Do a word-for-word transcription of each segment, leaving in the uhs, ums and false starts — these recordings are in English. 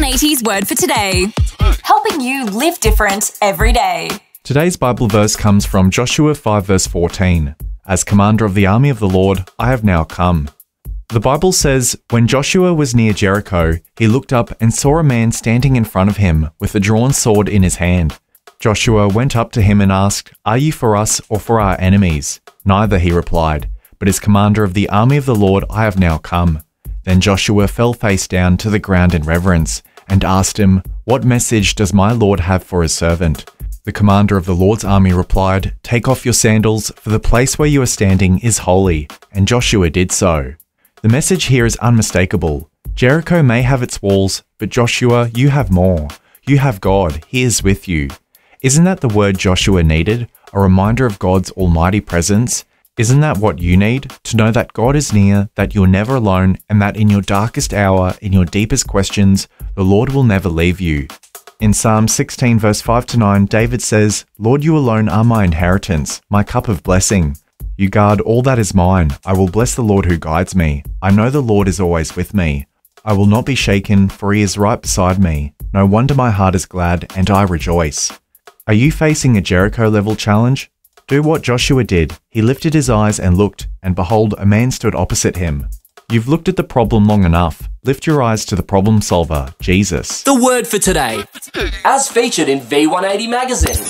eighty's Word for Today, helping you live different every day. Today's Bible verse comes from Joshua five verse fourteen. As commander of the army of the Lord, I have now come. The Bible says, when Joshua was near Jericho, he looked up and saw a man standing in front of him with a drawn sword in his hand. Joshua went up to him and asked, Are you for us or for our enemies? Neither, he replied, but as commander of the army of the Lord, I have now come. Then Joshua fell face down to the ground in reverence and asked him, What message does my Lord have for his servant? The commander of the Lord's army replied, Take off your sandals, for the place where you are standing is holy. And Joshua did so. The message here is unmistakable. Jericho may have its walls, but Joshua, you have more. You have God. He is with you. Isn't that the word Joshua needed? A reminder of God's almighty presence? Isn't that what you need? To know that God is near, that you're never alone, and that in your darkest hour, in your deepest questions, the Lord will never leave you. In Psalm sixteen verse five to nine, David says, Lord, you alone are my inheritance, my cup of blessing. You guard all that is mine. I will bless the Lord who guides me. I know the Lord is always with me. I will not be shaken, for he is right beside me. No wonder my heart is glad, and I rejoice. Are you facing a Jericho-level challenge? Do what Joshua did. He lifted his eyes and looked, and behold, a man stood opposite him. You've looked at the problem long enough. Lift your eyes to the problem solver, Jesus. The Word for Today, as featured in V one eighty magazine.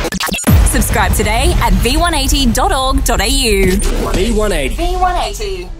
Subscribe today at v one eighty dot org dot a u. V one eighty. V one eighty.